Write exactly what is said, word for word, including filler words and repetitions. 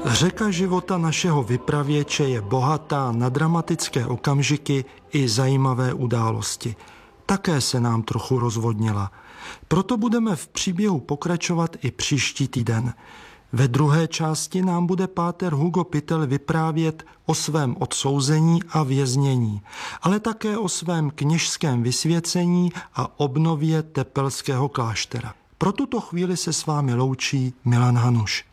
Řeka života našeho vypravěče je bohatá na dramatické okamžiky i zajímavé události. Také se nám trochu rozvodnila. Proto budeme v příběhu pokračovat i příští týden. Ve druhé části nám bude páter Hugo Pytel vyprávět o svém odsouzení a věznění, ale také o svém kněžském vysvěcení a obnově Tepelského kláštera. Pro tuto chvíli se s vámi loučí Milan Hanuš.